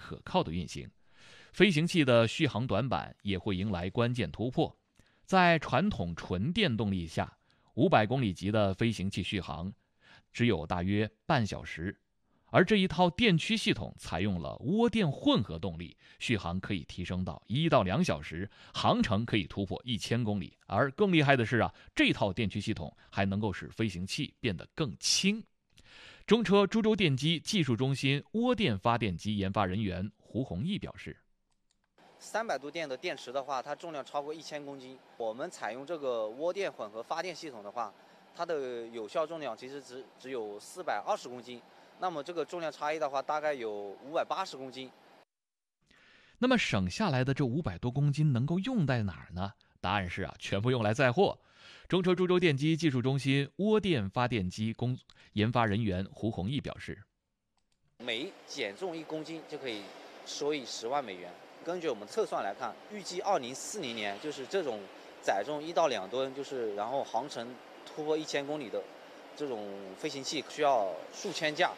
可靠的运行。飞行器的续航短板也会迎来关键突破。在传统纯电动力下，500公里级的飞行器续航只有大约半小时，而这一套电驱系统采用了涡电混合动力，续航可以提升到1到2小时，航程可以突破1000公里。而更厉害的是这套电驱系统还能够使飞行器变得更轻。中车株洲电机技术中心涡电发电机研发人员胡宏毅表示 ，300度电的电池的话，它重量超过1000公斤。我们采用这个涡电混合发电系统的话，它的有效重量其实只有420公斤。那么这个重量差异的话，大概有580公斤。 那么省下来的这500多公斤能够用在哪儿呢？答案是全部用来载货。中车株洲电机技术中心涡电发电机研发人员胡宏毅表示， 每减重1公斤就可以收益10万美元。根据我们测算来看，预计2040年就是这种载重1到2吨，然后航程突破1000公里的这种飞行器需要数千架。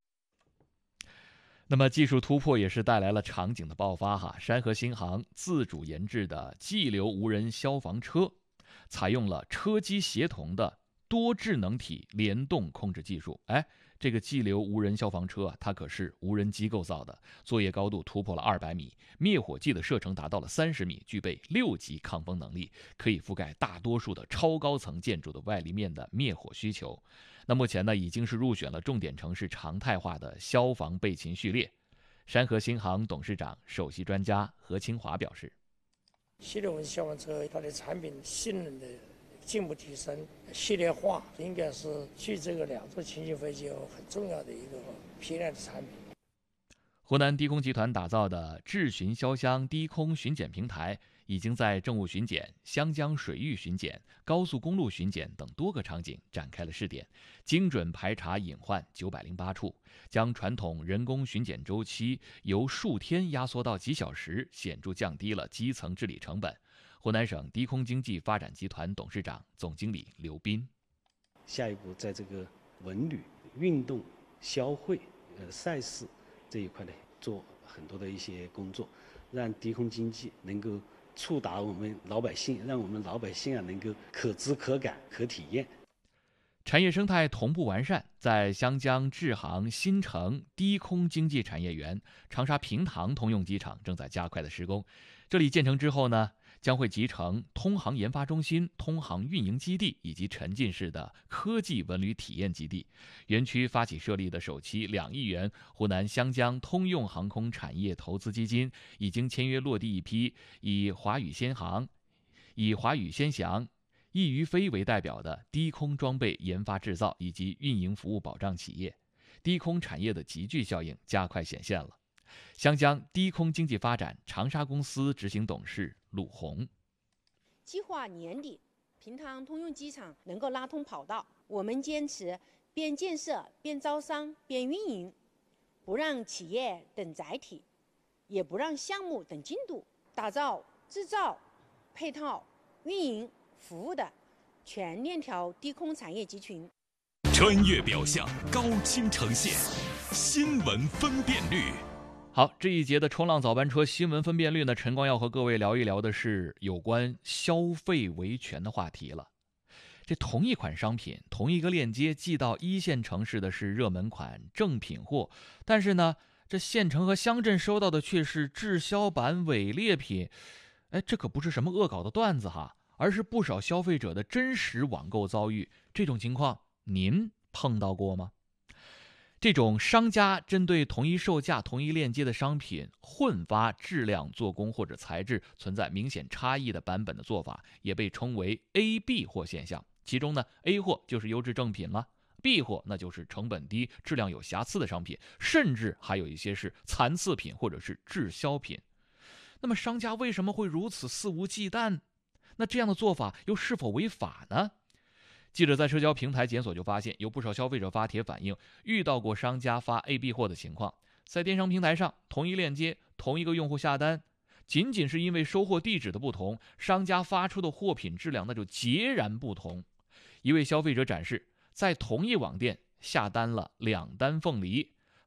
那么技术突破也是带来了场景的爆发山河新航自主研制的激流无人消防车，采用了车机协同的多智能体联动控制技术。这个激流无人消防车它可是无人机构造的，作业高度突破了200米，灭火器的射程达到了30米，具备6级抗风能力，可以覆盖大多数的超高层建筑的外立面的灭火需求。那目前已经是入选了重点城市常态化的消防备勤序列。山河新航董事长、首席专家何清华表示， 激流无人消防车它的产品性能的进一步提升，系列化应该是距这个2座轻型飞机有很重要的一个批量的产品。 湖南低空集团打造的智巡潇湘低空巡检平台已经在政务巡检、湘江水域巡检、高速公路巡检等多个场景展开了试点，精准排查隐患908处，将传统人工巡检周期由数天压缩到几小时，显著降低了基层治理成本。湖南省低空经济发展集团董事长、总经理刘斌， 下一步在这个文旅、运动、消费、赛事这一块呢，做很多的一些工作，让低空经济能够触达我们老百姓，让我们老百姓能够可知可感可体验。 产业生态同步完善，在湘江智航新城低空经济产业园、长沙平塘通用机场正在加快的施工。这里建成之后将会集成通航研发中心、通航运营基地以及沉浸式的科技文旅体验基地。园区发起设立的首期2亿元湖南湘江通用航空产业投资基金，已经签约落地一批以华宇先航、易于飞为代表的低空装备研发制造以及运营服务保障企业，低空产业的集聚效应加快显现了。湘江低空经济发展长沙公司执行董事鲁红， 计划年底平塘通用机场能够拉通跑道，我们坚持边建设边招商边运营，不让企业等载体，也不让项目等进度，打造制造、配套、运营、服务的全链条低空产业集群。 专业表象，高清呈现，新闻分辨率。 好，这一节的冲浪早班车新闻分辨率呢，陈光要和各位聊一聊的是有关消费维权的话题了。这同一款商品，同一个链接寄到1线城市的是热门款正品货，但是呢，这县城和乡镇收到的却是滞销版伪劣品。这可不是什么恶搞的段子而是不少消费者的真实网购遭遇。这种情况您碰到过吗？这种商家针对同一售价、同一链接的商品混发质量、做工或者材质存在明显差异的版本的做法，也被称为 A、B 货现象。其中呢 ，A 货就是优质正品了，B 货那就是成本低、质量有瑕疵的商品，甚至还有一些是残次品或者是滞销品。那么商家为什么会如此肆无忌惮？那这样的做法又是否违法呢？记者在社交平台检索就发现，有不少消费者发帖反映遇到过商家发 A、B 货的情况。在电商平台上，同一链接、同一个用户下单，仅仅是因为收货地址的不同，商家发出的货品质量那就截然不同。一位消费者展示，在同一网店下单了2单凤梨，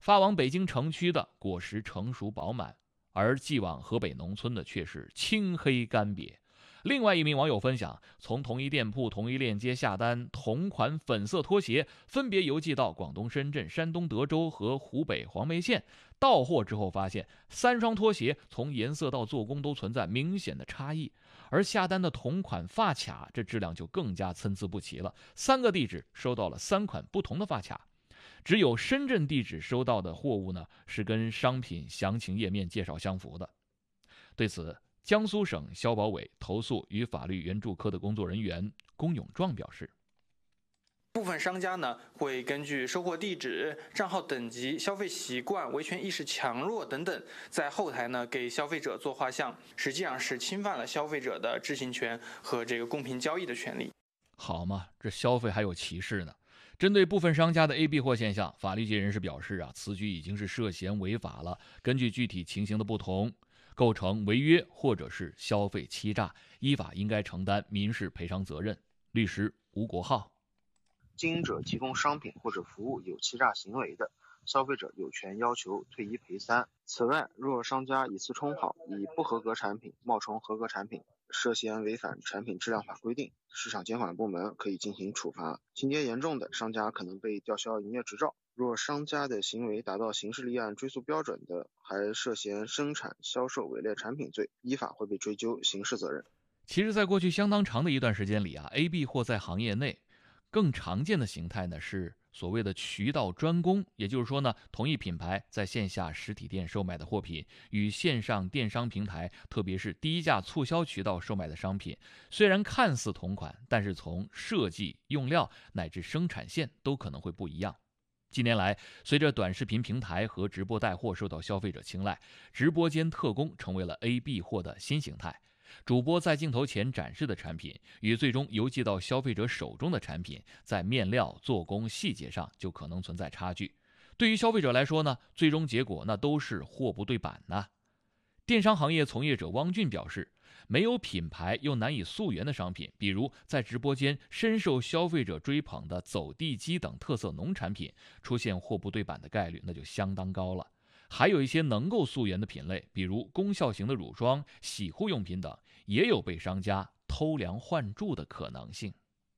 发往北京城区的果实成熟饱满，而寄往河北农村的却是青黑干瘪。另外一名网友分享，从同一店铺同一链接下单同款粉色拖鞋，分别邮寄到广东深圳、山东德州和湖北黄梅县，到货之后发现3双拖鞋从颜色到做工都存在明显的差异，而下单的同款发卡，这质量就更加参差不齐了，3个地址收到了3款不同的发卡。只有深圳地址收到的货物呢，是跟商品详情页面介绍相符的。对此，江苏省消保委投诉与法律援助科的工作人员龚永壮表示， 部分商家呢会根据收货地址、账号等级、消费习惯、维权意识强弱等等，在后台呢给消费者做画像，实际上是侵犯了消费者的知情权和这个公平交易的权利。 好嘛，这消费还有歧视呢。针对部分商家的 A 币货现象，法律界人士表示此举已经是涉嫌违法了，根据具体情形的不同，构成违约或者是消费欺诈，依法应该承担民事赔偿责任。律师吴国浩， 经营者提供商品或者服务有欺诈行为的，消费者有权要求退一赔三。此外，若商家以次充好，以不合格产品冒充合格产品，涉嫌违反产品质量法规定，市场监管部门可以进行处罚，情节严重的，商家可能被吊销营业执照。若商家的行为达到刑事立案追诉标准的，还涉嫌生产、销售伪劣产品罪，依法会被追究刑事责任。 其实在过去相当长的一段时间里，A 币货在行业内更常见的形态呢是所谓的渠道专供，也就是说呢，同一品牌在线下实体店售卖的货品与线上电商平台，特别是低价促销渠道售卖的商品，虽然看似同款，但是从设计、用料乃至生产线都可能会不一样。近年来，随着短视频平台和直播带货受到消费者青睐，直播间特供成为了 A 币货的新形态。主播在镜头前展示的产品与最终邮寄到消费者手中的产品，在面料、做工细节上就可能存在差距。对于消费者来说呢，最终结果那都是货不对版呢。电商行业从业者汪俊表示，没有品牌又难以溯源的商品，比如在直播间深受消费者追捧的走地鸡等特色农产品，出现货不对版的概率那就相当高了。还有一些能够溯源的品类，比如功效型的乳霜、洗护用品等，也有被商家偷梁换柱的可能性。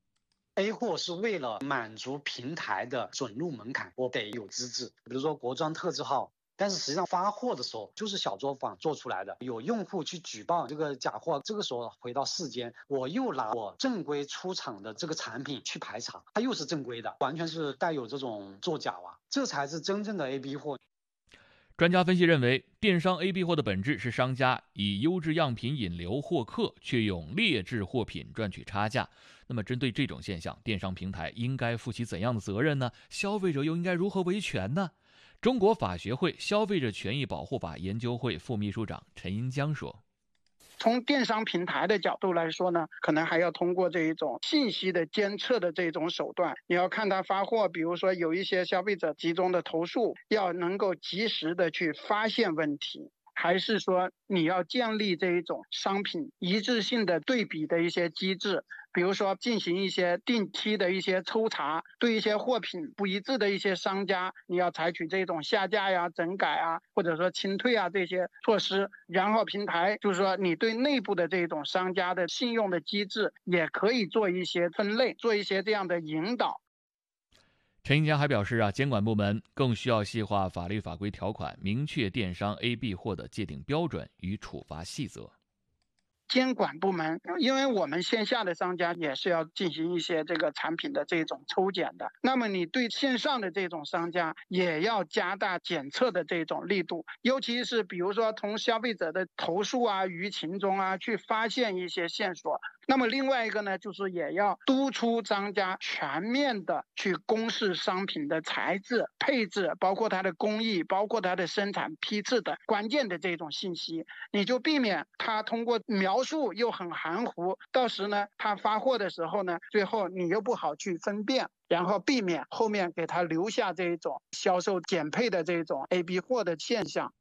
A 货是为了满足平台的准入门槛，我得有资质，比如说国专特字号，但是实际上发货的时候就是小作坊做出来的，有用户去举报这个假货，这个时候回到市间，我又拿我正规出厂的这个产品去排查，它又是正规的，完全是带有这种作假这才是真正的 A 币货。 专家分析认为，电商 A 币货的本质是商家以优质样品引流获客，却用劣质货品赚取差价。那么针对这种现象，电商平台应该负起怎样的责任呢？消费者又应该如何维权呢？中国法学会消费者权益保护法研究会副秘书长陈银江说， 从电商平台的角度来说呢，可能还要通过这一种信息的监测的这种手段，你要看他发货，比如说有一些消费者集中的投诉，要能够及时的去发现问题，还是说你要建立这一种商品一致性的对比的一些机制，比如说进行一些定期的一些抽查，对一些货品不一致的一些商家，你要采取这种下架呀、整改或者说清退这些措施。然后平台就是说你对内部的这种商家的信用的机制也可以做一些分类，做一些这样的引导。 陈银江还表示监管部门更需要细化法律法规条款，明确电商 A 币货的界定标准与处罚细则。 监管部门，因为我们线下的商家也是要进行一些这个产品的这种抽检的，那么你对线上的这种商家也要加大检测的这种力度，尤其是比如说从消费者的投诉舆情中去发现一些线索。那么另外一个呢，就是也要督促商家全面的去公示商品的材质、配置，包括它的工艺，包括它的生产批次的关键的这种信息，你就避免他通过描述又很含糊，到时呢他发货的时候呢，最后你又不好去分辨，然后避免后面给他留下这种销售减配的这种 A 币货的现象。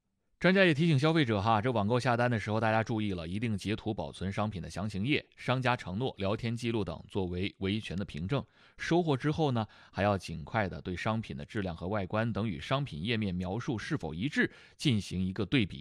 专家也提醒消费者哈，这网购下单的时候，大家注意了，一定截图保存商品的详情页、商家承诺、聊天记录等作为维权的凭证。收货之后呢，还要尽快的对商品的质量和外观等与商品页面描述是否一致进行一个对比。